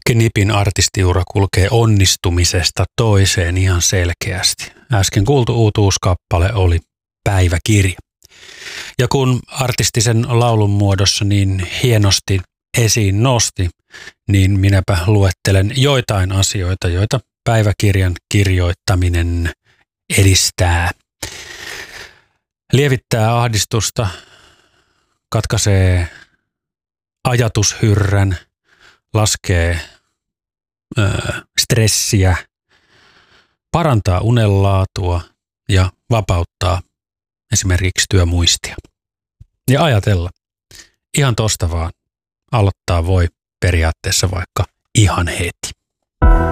Knipin artistiura kulkee onnistumisesta toiseen ihan selkeästi. Äsken kuultu uutuuskappale oli Päiväkirja. Ja kun artistisen laulun muodossa niin hienosti esiin nosti, niin minäpä luettelen joitain asioita, joita päiväkirjan kirjoittaminen edistää. Lievittää ahdistusta, katkaisee ajatushyrrän, laskee stressiä, parantaa unenlaatua ja vapauttaa esimerkiksi työmuistia. Ja ajatella, ihan tosta vaan aloittaa voi periaatteessa vaikka ihan heti.